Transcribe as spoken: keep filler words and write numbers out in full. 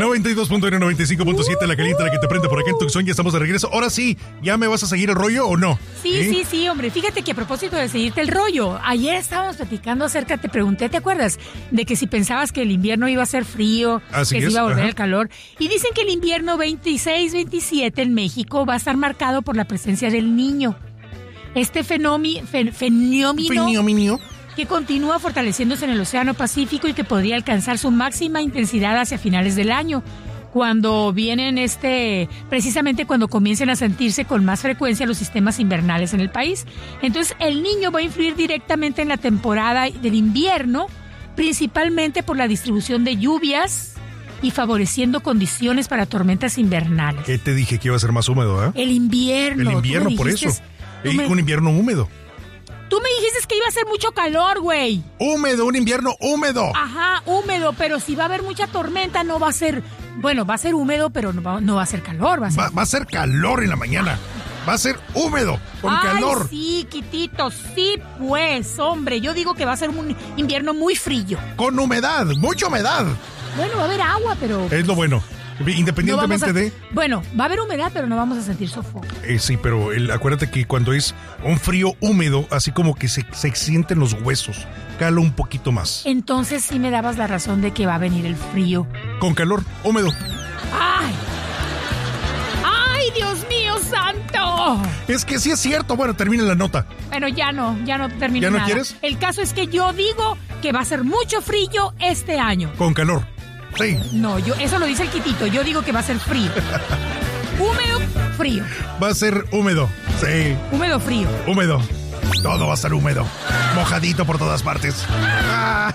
noventa y dos punto uno, noventa y cinco punto siete, la caliente, la que te prende por acá en Tucson. Ya estamos de regreso. Ahora sí, ¿ya me vas a seguir el rollo o no? Sí, ¿Eh? sí, sí, hombre. Fíjate que a propósito de seguirte el rollo, ayer estábamos platicando acerca, te pregunté, ¿te acuerdas? De que si pensabas que el invierno iba a ser frío, Así que es, se iba a volver ajá. el calor. Y dicen que el invierno veintiséis veintisiete en México va a estar marcado por la presencia del niño. Este fenómeno, fen, fenómeno... Fenómeno. que continúa fortaleciéndose en el Océano Pacífico y que podría alcanzar su máxima intensidad hacia finales del año, cuando vienen este, precisamente cuando comiencen a sentirse con más frecuencia los sistemas invernales en el país. Entonces, el niño va a influir directamente en la temporada del invierno, principalmente por la distribución de lluvias y favoreciendo condiciones para tormentas invernales. ¿Qué te dije que iba a ser más húmedo, eh? El invierno. El invierno, por eso. Y me... un invierno húmedo. Tú me dijiste que iba a hacer mucho calor, güey. Húmedo, un invierno húmedo. Ajá, húmedo, pero si va a haber mucha tormenta no va a ser... Bueno, va a ser húmedo, pero no va, no va a ser calor. Va a ser, va, va a ser calor en la mañana. Va a ser húmedo, con Ay, calor. Sí, Quitito, sí, pues, hombre. Yo digo que va a ser un invierno muy frío. Con humedad, mucha humedad. Bueno, va a haber agua, pero... Es lo bueno. Independientemente no a, de... Bueno, va a haber humedad, pero no vamos a sentir sofoco. Eh, sí, pero el, acuérdate que cuando es un frío húmedo, así como que se, se sienten los huesos, cala un poquito más. Entonces sí me dabas la razón de que va a venir el frío. Con calor, húmedo. ¡Ay! ¡Ay, Dios mío santo! Es que sí es cierto. Bueno, termina la nota. Bueno, ya no, ya no termino ¿Ya no nada. quieres? El caso es que yo digo que va a ser mucho frío este año. Con calor. Sí. No, yo, eso lo dice el Quitito. Yo digo que va a ser frío. Húmedo, frío. Va a ser húmedo. Sí. Húmedo, frío. Húmedo. Todo va a estar húmedo. Mojadito por todas partes. Ah.